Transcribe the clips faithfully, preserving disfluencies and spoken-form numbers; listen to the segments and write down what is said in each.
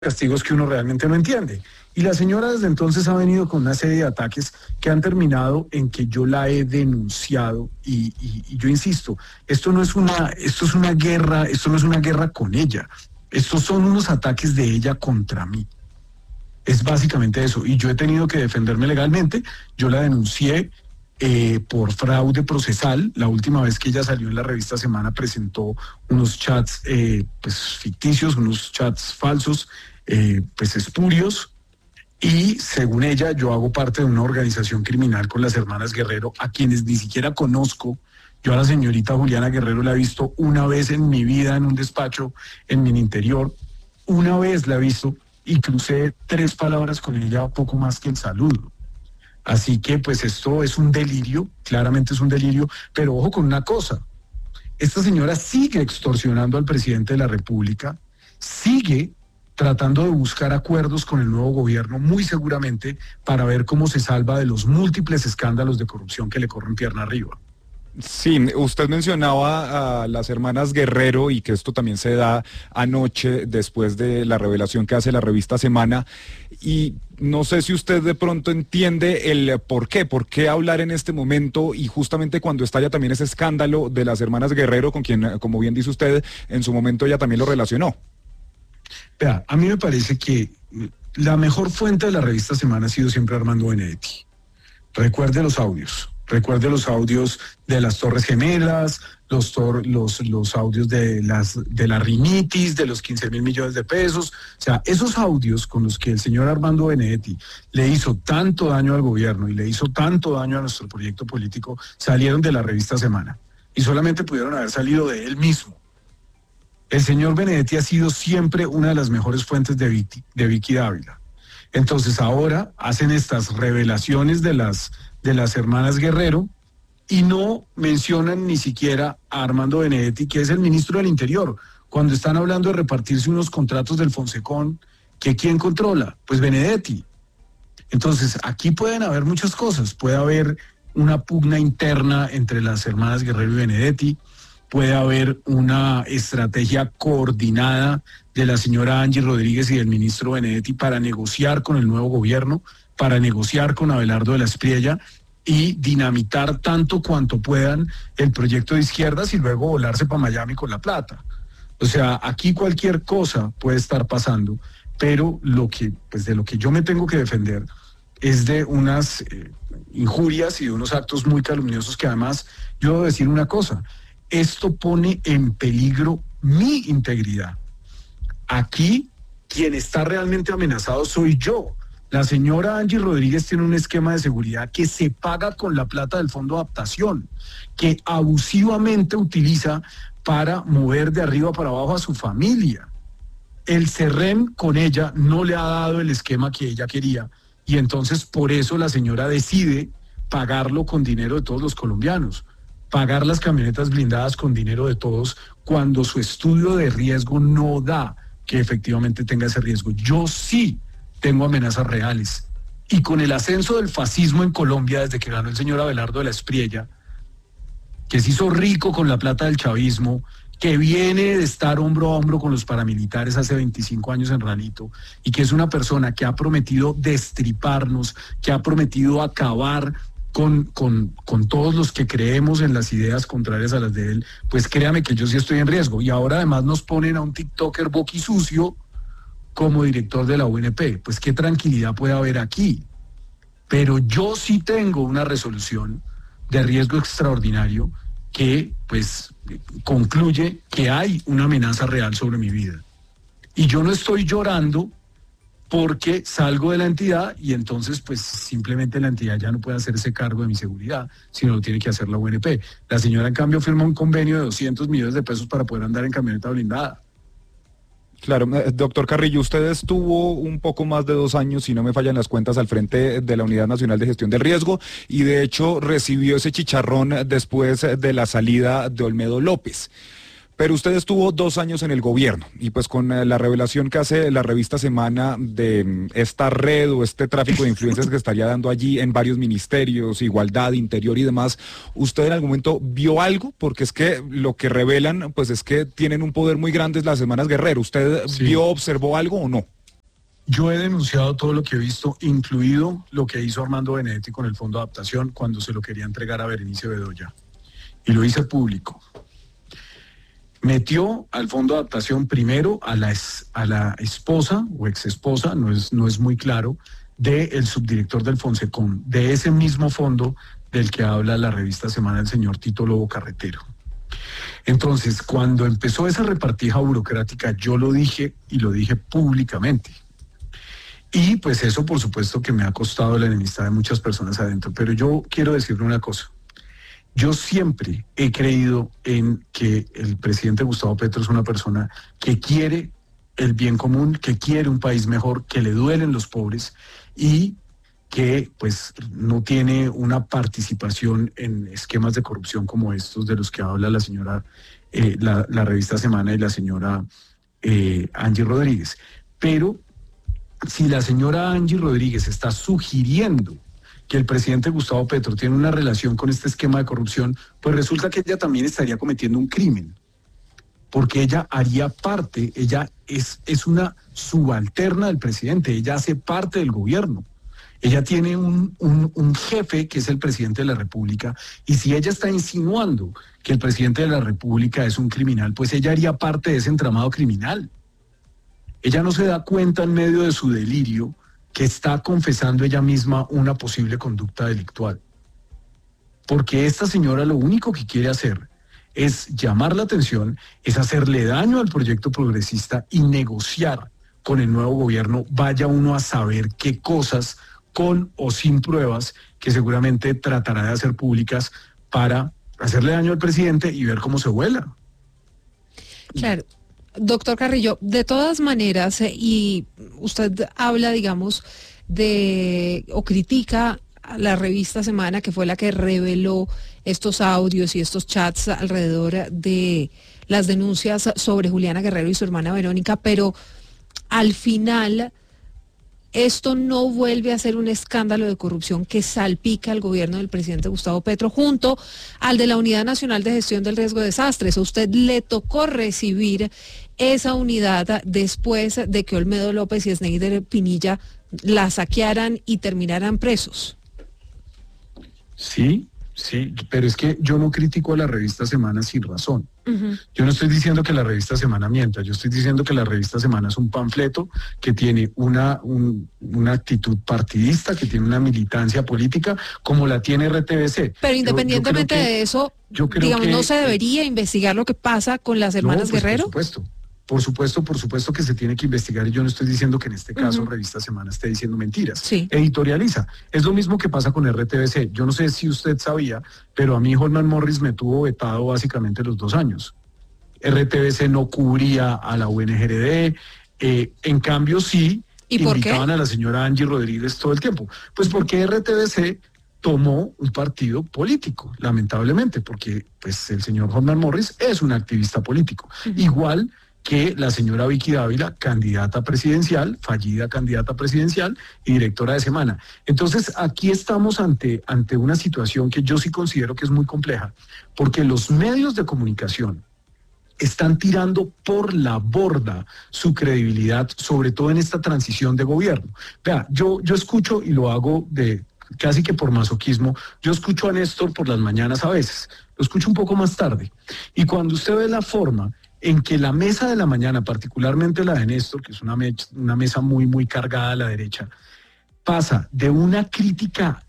castigos que uno realmente no entiende. Y la señora desde entonces ha venido con una serie de ataques que han terminado en que yo la he denunciado y, y, y yo insisto, esto no es una, esto es una guerra, esto no es una guerra con ella, estos son unos ataques de ella contra mí. Es básicamente eso. Y yo he tenido que defenderme legalmente. Yo la denuncié eh, por fraude procesal. La última vez que ella salió en la revista Semana presentó unos chats eh, pues, ficticios, unos chats falsos, eh, pues espurios. Y según ella, yo hago parte de una organización criminal con las hermanas Guerrero, a quienes ni siquiera conozco. Yo a la señorita Juliana Guerrero la he visto una vez en mi vida en un despacho en mi interior. Una vez la he visto y crucé tres palabras con ella, poco más que el saludo. Así que pues esto es un delirio, claramente es un delirio, pero ojo con una cosa, esta señora sigue extorsionando al presidente de la República, sigue tratando de buscar acuerdos con el nuevo gobierno, muy seguramente para ver cómo se salva de los múltiples escándalos de corrupción que le corren pierna arriba. Sí, usted mencionaba a las hermanas Guerrero y que esto también se da anoche después de la revelación que hace la revista Semana, y no sé si usted de pronto entiende el por qué, por qué hablar en este momento y justamente cuando estalla también ese escándalo de las hermanas Guerrero, con quien, como bien dice usted, en su momento ella también lo relacionó. Vea, a mí me parece que la mejor fuente de la revista Semana ha sido siempre Armando Benedetti. Recuerde los audios. Recuerde los audios de las Torres Gemelas, los, tor los, los audios de, las, de la rinitis, de los quince mil millones de pesos. O sea, esos audios con los que el señor Armando Benedetti le hizo tanto daño al gobierno y le hizo tanto daño a nuestro proyecto político, salieron de la revista Semana y solamente pudieron haber salido de él mismo. El señor Benedetti ha sido siempre una de las mejores fuentes de Vicky, de Vicky Dávila. Entonces ahora hacen estas revelaciones de las, de las hermanas Guerrero y no mencionan ni siquiera a Armando Benedetti, que es el ministro del Interior, cuando están hablando de repartirse unos contratos del Fonsecón, que ¿quién controla? Pues Benedetti. Entonces aquí pueden haber muchas cosas, puede haber una pugna interna entre las hermanas Guerrero y Benedetti, puede haber una estrategia coordinada de la señora Angie Rodríguez y del ministro Benedetti para negociar con el nuevo gobierno, para negociar con Abelardo de la Espriella y dinamitar tanto cuanto puedan el proyecto de izquierdas y luego volarse para Miami con la plata. O sea, aquí cualquier cosa puede estar pasando, pero lo que, pues de lo que yo me tengo que defender es de unas eh, injurias y de unos actos muy calumniosos que además, yo debo decir una cosa, esto pone en peligro mi integridad. Aquí, quien está realmente amenazado soy yo. La señora Angie Rodríguez tiene un esquema de seguridad que se paga con la plata del Fondo de Adaptación, que abusivamente utiliza para mover de arriba para abajo a su familia. El Cerrén con ella no le ha dado el esquema que ella quería y entonces por eso la señora decide pagarlo con dinero de todos los colombianos. Pagar las camionetas blindadas con dinero de todos cuando su estudio de riesgo no da que efectivamente tenga ese riesgo. Yo sí tengo amenazas reales. Y con el ascenso del fascismo en Colombia desde que ganó el señor Abelardo de la Espriella, que se hizo rico con la plata del chavismo, que viene de estar hombro a hombro con los paramilitares hace veinticinco años en Ranito, y que es una persona que ha prometido destriparnos, que ha prometido acabar Con, con, con todos los que creemos en las ideas contrarias a las de él, pues créame que yo sí estoy en riesgo. Y ahora además nos ponen a un TikToker boquisucio como director de la U N P. Pues qué tranquilidad puede haber aquí. Pero yo sí tengo una resolución de riesgo extraordinario que pues concluye que hay una amenaza real sobre mi vida. Y yo no estoy llorando porque salgo de la entidad y entonces pues simplemente la entidad ya no puede hacerse cargo de mi seguridad, sino lo tiene que hacer la U N P. La señora en cambio firma un convenio de doscientos millones de pesos para poder andar en camioneta blindada. Claro, doctor Carrillo, usted estuvo un poco más de dos años, si no me fallan las cuentas, al frente de la Unidad Nacional de Gestión del Riesgo y de hecho recibió ese chicharrón después de la salida de Olmedo López. Pero usted estuvo dos años en el gobierno y pues con la revelación que hace la revista Semana de esta red o este tráfico de influencias que estaría dando allí en varios ministerios, igualdad, interior y demás, ¿usted en algún momento vio algo? Porque es que lo que revelan pues es que tienen un poder muy grande las hermanas Guerrero. ¿Usted sí vio, observó algo o no? Yo he denunciado todo lo que he visto, incluido lo que hizo Armando Benedetti con el Fondo de Adaptación cuando se lo quería entregar a Berenice Bedoya. Y lo hice público. Metió al Fondo de Adaptación primero a la, a la esposa o exesposa, no es, no es muy claro, del subdirector del Fonsecom, de ese mismo fondo del que habla la revista Semana el señor Tito Lobo Carretero. Entonces, cuando empezó esa repartija burocrática, yo lo dije y lo dije públicamente. Y pues eso, por supuesto, que me ha costado la enemistad de muchas personas adentro. Pero yo quiero decirle una cosa. Yo siempre he creído en que el presidente Gustavo Petro es una persona que quiere el bien común, que quiere un país mejor, que le duelen los pobres y que pues no tiene una participación en esquemas de corrupción como estos de los que habla la señora, eh, la, la revista Semana y la señora eh, Angie Rodríguez. Pero si la señora Angie Rodríguez está sugiriendo que el presidente Gustavo Petro tiene una relación con este esquema de corrupción, pues resulta que ella también estaría cometiendo un crimen, porque ella haría parte, ella es, es una subalterna del presidente, ella hace parte del gobierno. Ella tiene un, un, un jefe que es el presidente de la República, y si ella está insinuando que el presidente de la República es un criminal, pues ella haría parte de ese entramado criminal. Ella no se da cuenta en medio de su delirio que está confesando ella misma una posible conducta delictual. Porque esta señora lo único que quiere hacer es llamar la atención, es hacerle daño al proyecto progresista y negociar con el nuevo gobierno, vaya uno a saber qué cosas, con o sin pruebas, que seguramente tratará de hacer públicas para hacerle daño al presidente y ver cómo se vuela. Claro. Doctor Carrillo, de todas maneras, eh, y usted habla, digamos, de o critica a la revista Semana, que fue la que reveló estos audios y estos chats alrededor de las denuncias sobre Juliana Guerrero y su hermana Verónica, pero al final esto no vuelve a ser un escándalo de corrupción que salpica al gobierno del presidente Gustavo Petro junto al de la Unidad Nacional de Gestión del Riesgo de Desastres. A usted le tocó recibir esa unidad después de que Olmedo López y Sneider Pinilla la saquearan y terminaran presos. Sí, sí, pero es que yo no critico a la revista Semana sin razón. Uh-huh. Yo no estoy diciendo que la revista Semana mienta, yo estoy diciendo que la revista Semana es un panfleto que tiene una, un, una actitud partidista, que tiene una militancia política, como la tiene R T V C. Pero independientemente yo, yo que, de eso, digamos, que, ¿no se debería investigar lo que pasa con las hermanas no, pues, Guerrero? Por supuesto. Por supuesto, por supuesto que se tiene que investigar, y yo no estoy diciendo que en este caso uh-huh. Revista Semana esté diciendo mentiras. Sí. Editorializa. Es lo mismo que pasa con R T V C. Yo no sé si usted sabía, pero a mí Holman Morris me tuvo vetado básicamente los dos años. R T V C no cubría a la U N G R D, eh, en cambio sí ¿Y por invitaban qué? a la señora Angie Rodríguez todo el tiempo. Pues porque R T V C tomó un partido político, lamentablemente, porque pues el señor Holman Morris es un activista político. Uh-huh. Igual que la señora Vicky Dávila, candidata presidencial, fallida candidata presidencial y directora de Semana. Entonces, aquí estamos ante, ante una situación que yo sí considero que es muy compleja, porque los medios de comunicación están tirando por la borda su credibilidad, sobre todo en esta transición de gobierno. Vea, yo, yo escucho, y lo hago de casi que por masoquismo, yo escucho a Néstor por las mañanas a veces, lo escucho un poco más tarde, y cuando usted ve la forma en que la mesa de la mañana, particularmente la de Néstor, que es una, me una mesa muy, muy cargada a la derecha, pasa de una crítica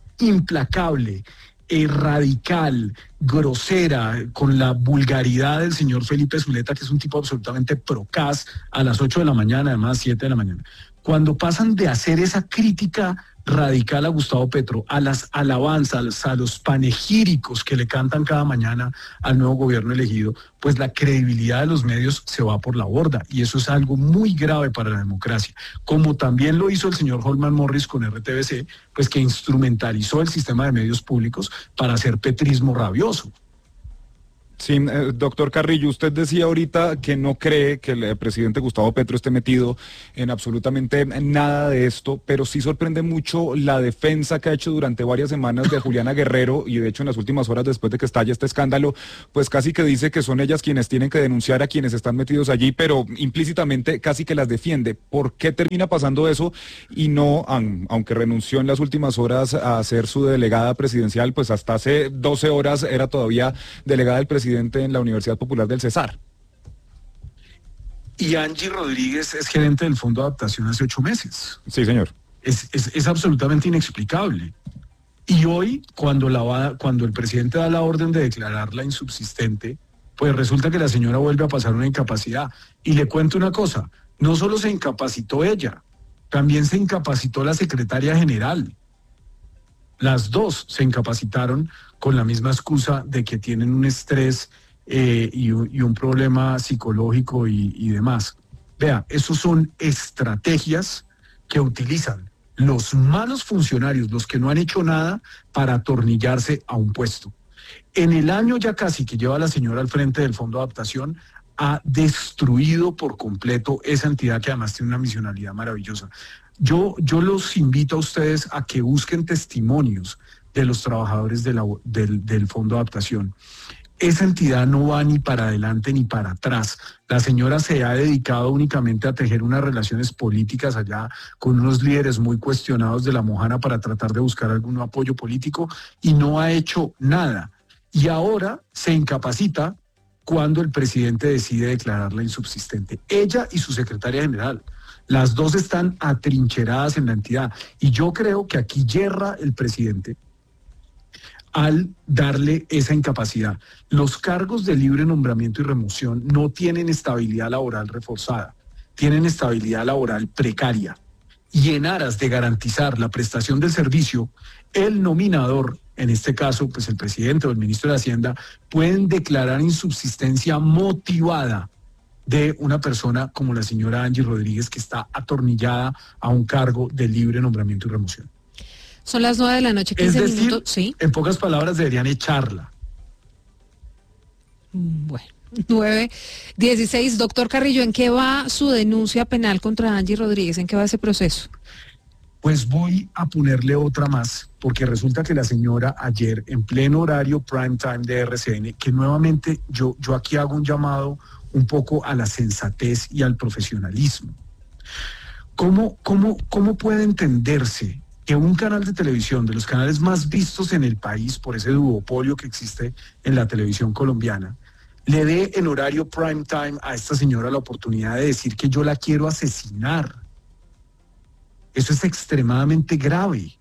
implacable, eh, radical, grosera, con la vulgaridad del señor Felipe Zuleta, que es un tipo absolutamente procaz, a las ocho de la mañana, además siete de la mañana. Cuando pasan de hacer esa crítica radical a Gustavo Petro, a las alabanzas, a los panegíricos que le cantan cada mañana al nuevo gobierno elegido, pues la credibilidad de los medios se va por la borda, y eso es algo muy grave para la democracia, como también lo hizo el señor Holman Morris con R T V C, pues que instrumentalizó el sistema de medios públicos para hacer petrismo rabioso. Sí, eh, doctor Carrillo, usted decía ahorita que no cree que el eh, presidente Gustavo Petro esté metido en absolutamente nada de esto, pero sí sorprende mucho la defensa que ha hecho durante varias semanas de Juliana Guerrero, y de hecho en las últimas horas después de que estalle este escándalo, pues casi que dice que son ellas quienes tienen que denunciar a quienes están metidos allí, pero implícitamente casi que las defiende. ¿Por qué termina pasando eso y no, aunque renunció en las últimas horas a ser su delegada presidencial, pues hasta hace doce horas era todavía delegada del presidente en la Universidad Popular del Cesar? Y Angie Rodríguez es gerente del Fondo de Adaptación hace ocho meses. Sí, señor. Es, es, es absolutamente inexplicable. Y hoy, cuando, la va, cuando el presidente da la orden de declararla insubsistente, pues resulta que la señora vuelve a pasar una incapacidad. Y le cuento una cosa, no solo se incapacitó ella, también se incapacitó la secretaria general. Las dos se incapacitaron con la misma excusa de que tienen un estrés eh, y, y un problema psicológico y, y demás. Vea, esos son estrategias que utilizan los malos funcionarios, los que no han hecho nada, para atornillarse a un puesto. En el año ya casi que lleva la señora al frente del Fondo de Adaptación, ha destruido por completo esa entidad que además tiene una misionalidad maravillosa. Yo, yo los invito a ustedes a que busquen testimonios de los trabajadores de la, del, del Fondo de Adaptación. Esa entidad no va ni para adelante ni para atrás. La señora se ha dedicado únicamente a tejer unas relaciones políticas allá con unos líderes muy cuestionados de la Mojana para tratar de buscar algún apoyo político y no ha hecho nada. Y ahora se incapacita cuando el presidente decide declararla insubsistente. Ella y su secretaria general. Las dos están atrincheradas en la entidad. Y yo creo que aquí yerra el presidente al darle esa incapacidad. Los cargos de libre nombramiento y remoción no tienen estabilidad laboral reforzada, tienen estabilidad laboral precaria. Y en aras de garantizar la prestación del servicio, el nominador, en este caso, pues el presidente o el ministro de Hacienda, pueden declarar insubsistencia motivada de una persona como la señora Angie Rodríguez, que está atornillada a un cargo de libre nombramiento y remoción. Son las nueve de la noche, quince es decir, minutos. Sí. En pocas palabras, deberían echarla. Bueno, nueve dieciséis. Doctor Carrillo, ¿en qué va su denuncia penal contra Angie Rodríguez? ¿En qué va ese proceso? Pues voy a ponerle otra más, porque resulta que la señora ayer, en pleno horario prime time de R C N, que nuevamente yo, yo aquí hago un llamado un poco a la sensatez y al profesionalismo. ¿Cómo, cómo, cómo puede entenderse que un canal de televisión, de los canales más vistos en el país por ese duopolio que existe en la televisión colombiana, le dé en horario prime time a esta señora la oportunidad de decir que yo la quiero asesinar? Eso es extremadamente grave.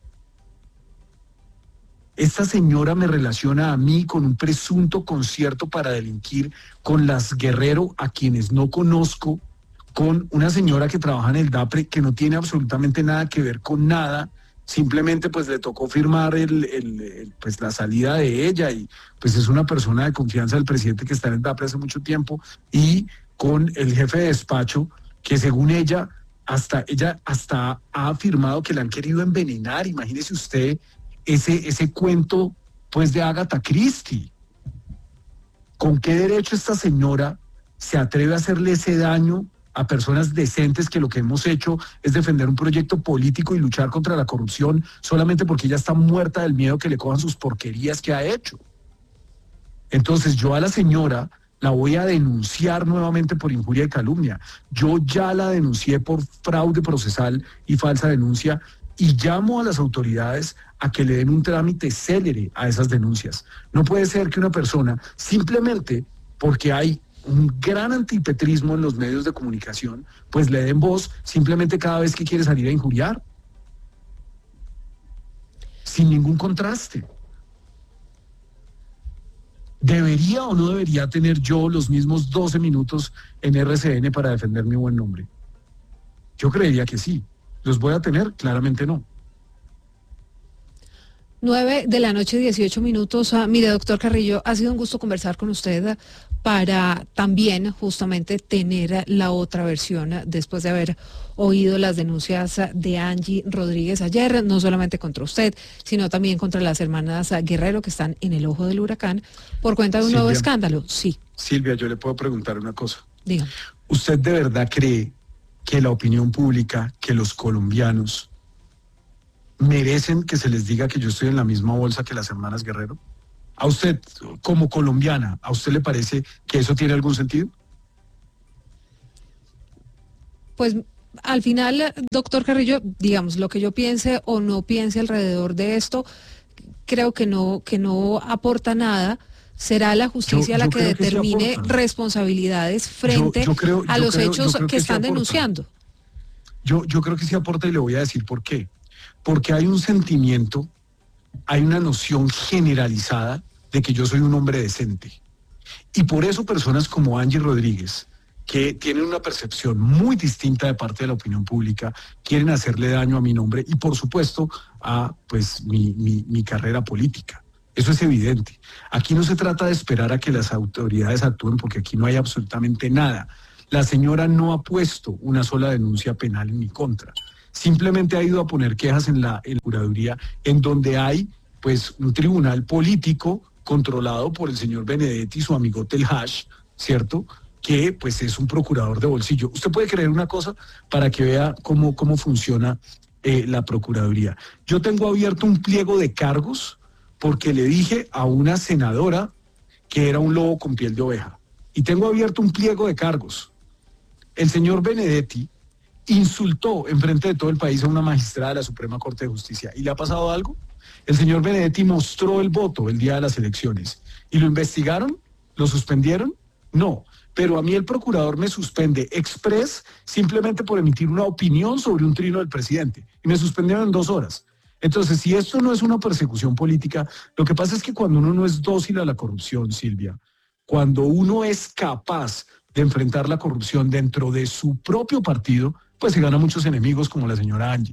Esta señora me relaciona a mí con un presunto concierto para delinquir con las Guerrero, a quienes no conozco, con una señora que trabaja en el DAPRE que no tiene absolutamente nada que ver con nada, simplemente pues le tocó firmar el, el, el, pues la salida de ella y pues es una persona de confianza del presidente que está en el DAPRE hace mucho tiempo, y con el jefe de despacho que según ella, hasta ella hasta ha afirmado que la han querido envenenar. Imagínese usted ese, ese cuento pues de Agatha Christie. ¿Con qué derecho esta señora se atreve a hacerle ese daño a personas decentes, que lo que hemos hecho es defender un proyecto político y luchar contra la corrupción, solamente porque ella está muerta del miedo que le cojan sus porquerías que ha hecho? Entonces yo a la señora la voy a denunciar nuevamente por injuria y calumnia. Yo ya la denuncié por fraude procesal y falsa denuncia, y llamo a las autoridades a que le den un trámite célere a esas denuncias. No puede ser que una persona, simplemente porque hay un gran antipetrismo en los medios de comunicación, pues le den voz simplemente cada vez que quiere salir a injuriar, sin ningún contraste. ¿Debería o no debería tener yo los mismos doce minutos en R C N para defender mi buen nombre? Yo creería que sí. ¿Los voy a tener? Claramente no. Nueve de la noche, dieciocho minutos. Ah, mire, doctor Carrillo, ha sido un gusto conversar con usted para también justamente tener la otra versión después de haber oído las denuncias de Angie Rodríguez ayer, no solamente contra usted, sino también contra las hermanas Guerrero que están en el ojo del huracán por cuenta de un Silvia, nuevo escándalo. Sí. Silvia, yo le puedo preguntar una cosa. Dígame. ¿Usted de verdad cree que la opinión pública, que los colombianos merecen que se les diga que yo estoy en la misma bolsa que las hermanas Guerrero? ¿A usted, como colombiana, a usted le parece que eso tiene algún sentido? Pues al final, doctor Carrillo, digamos, lo que yo piense o no piense alrededor de esto, creo que no, que no aporta nada. Será la justicia Yo- la yo que creo que sí determine aporta. responsabilidades frente Yo- yo creo- a yo los creo- yo hechos creo que, que sí están aporta. denunciando. Yo, yo creo que sí aporta y le voy a decir por qué. Porque hay un sentimiento, hay una noción generalizada de que yo soy un hombre decente. Y por eso personas como Angie Rodríguez, que tienen una percepción muy distinta de parte de la opinión pública, quieren hacerle daño a mi nombre y por supuesto a pues mi, mi, mi carrera política. Eso es evidente. Aquí no se trata de esperar a que las autoridades actúen porque aquí no hay absolutamente nada. La señora no ha puesto una sola denuncia penal en mi contra. Simplemente ha ido a poner quejas en la, en la Procuraduría, en donde hay pues un tribunal político controlado por el señor Benedetti y su amigote el Hash, ¿cierto?, que pues es un procurador de bolsillo. Usted puede creer una cosa para que vea cómo, cómo funciona eh, la Procuraduría. Yo tengo abierto un pliego de cargos porque le dije a una senadora que era un lobo con piel de oveja. Y tengo abierto un pliego de cargos. El señor Benedetti insultó en frente de todo el país a una magistrada de la Suprema Corte de Justicia. ¿Y le ha pasado algo? El señor Benedetti mostró el voto el día de las elecciones. ¿Y lo investigaron? ¿Lo suspendieron? No. Pero a mí el procurador me suspende express simplemente por emitir una opinión sobre un trino del presidente. Y me suspendieron en dos horas. Entonces, si esto no es una persecución política, lo que pasa es que cuando uno no es dócil a la corrupción, Silvia, cuando uno es capaz de enfrentar la corrupción dentro de su propio partido, pues se gana muchos enemigos como la señora Angie.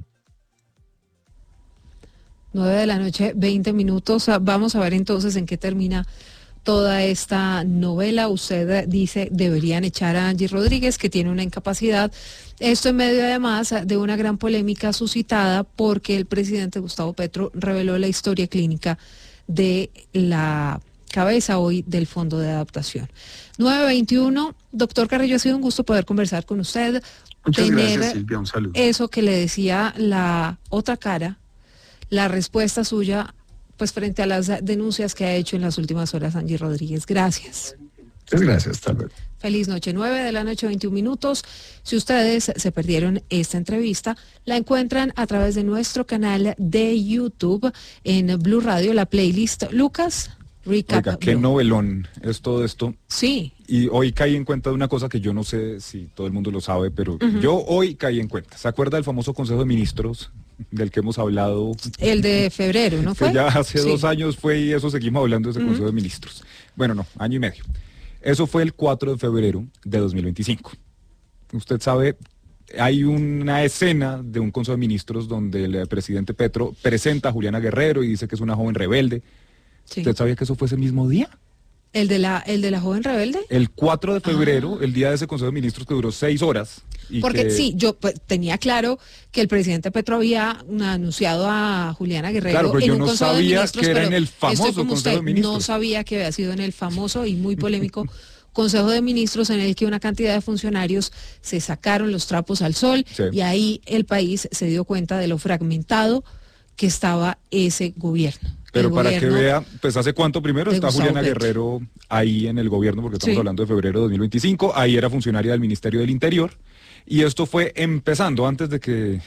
Nueve de la noche, veinte minutos. Ah, Vamos a ver entonces en qué termina toda esta novela. Usted dice deberían echar a Angie Rodríguez, que tiene una incapacidad. Esto en medio además de una gran polémica suscitada porque el presidente Gustavo Petro reveló la historia clínica de la cabeza hoy del Fondo de Adaptación. nueve veintiuno, doctor Carrillo, ha sido un gusto poder conversar con usted. Muchas tener gracias, Silvia, un saludo. eso que le decía la otra cara, la respuesta suya, pues frente a las denuncias que ha hecho en las últimas horas Angie Rodríguez. Gracias. Muchas gracias, hasta luego. Feliz noche, nueve de la noche, veintiún minutos. Si ustedes se perdieron esta entrevista, la encuentran a través de nuestro canal de YouTube en Blue Radio, la playlist Lucas Recap. Oiga, qué Blue. novelón es todo esto. Sí, Y hoy caí en cuenta de una cosa que yo no sé si todo el mundo lo sabe, pero Ujú. yo hoy caí en cuenta. ¿Se acuerda del famoso Consejo de Ministros del que hemos hablado? el de febrero, ¿no fue? Que ya hace Sí. dos años fue y eso seguimos hablando de ese Ujú. Consejo de Ministros. Bueno, no, año y medio. Eso fue el cuatro de febrero de dos mil veinticinco. Usted sabe, hay una escena de un Consejo de Ministros donde el presidente Petro presenta a Juliana Guerrero y dice que es una joven rebelde. Sí. ¿Usted sabía que eso fue ese mismo día? ¿El de la, el de la joven rebelde? El cuatro de febrero, Ah. el día de ese Consejo de Ministros que duró seis horas. Y Porque que- sí, yo pues, tenía claro que el presidente Petro había mm, anunciado a Juliana Guerrero Claro, pero en yo un no Consejo de sabía Ministros, que era pero en el estoy famoso como Consejo de usted, Ministros. No sabía que había sido en el famoso y muy polémico Consejo de Ministros en el que una cantidad de funcionarios se sacaron los trapos al sol Sí. y ahí el país se dio cuenta de lo fragmentado que estaba ese gobierno. Pero El para que gobierno vea, pues hace cuánto primero de está Gustavo Juliana Petro. Guerrero ahí en el gobierno, porque estamos Sí. hablando de febrero de dos mil veinticinco, ahí era funcionaria del Ministerio del Interior, y esto fue empezando antes de que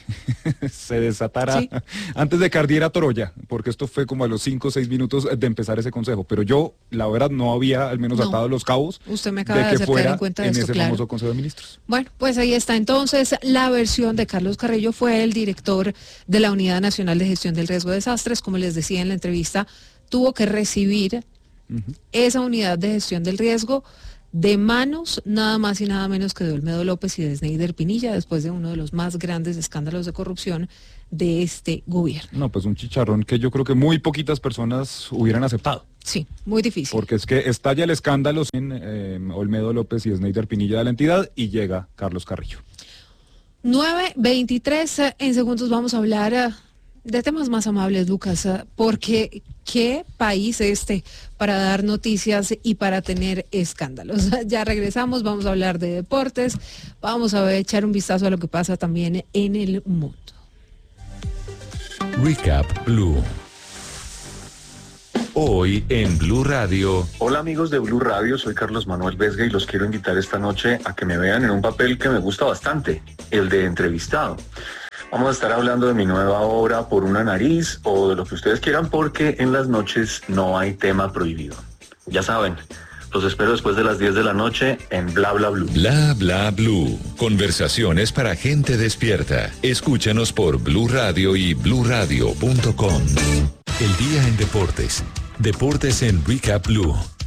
se desatara, Sí. antes de que ardiera Troya, porque esto fue como a los cinco o seis minutos de empezar ese consejo, pero yo, la verdad, no había al menos No. atado los cabos Usted me acaba de de que hacer caer fuera en cuenta de en esto, ese claro. famoso Consejo de Ministros. Bueno, pues ahí está. Entonces, la versión de Carlos Carrillo fue el director de la Unidad Nacional de Gestión del Riesgo de Desastres. Como les decía en la entrevista, tuvo que recibir Ujú. esa unidad de gestión del riesgo de manos nada más y nada menos que de Olmedo López y de Sneider Pinilla, después de uno de los más grandes escándalos de corrupción de este gobierno. No, pues un chicharrón que yo creo que muy poquitas personas hubieran aceptado. Sí, muy difícil. Porque es que estalla el escándalo en eh, Olmedo López y Sneider Pinilla de la entidad y llega Carlos Carrillo. nueve veintitrés, en segundos vamos a hablar uh, de temas más amables, Lucas, uh, porque qué país este para dar noticias y para tener escándalos. Ya regresamos, vamos a hablar de deportes, vamos a echar un vistazo a lo que pasa también en el mundo. Recap Blue. Hoy en Blue Radio. Hola amigos de Blue Radio, soy Carlos Manuel Vesga y los quiero invitar esta noche a que me vean en un papel que me gusta bastante, el de entrevistado. Vamos a estar hablando de mi nueva obra Por una nariz o de lo que ustedes quieran porque en las noches no hay tema prohibido. Ya saben, los espero después de las diez de la noche en Bla Bla Blue. Bla Bla Blue. Conversaciones para gente despierta. Escúchanos por Blue Radio y blue radio punto com. El día en deportes. Deportes en Recap Blue.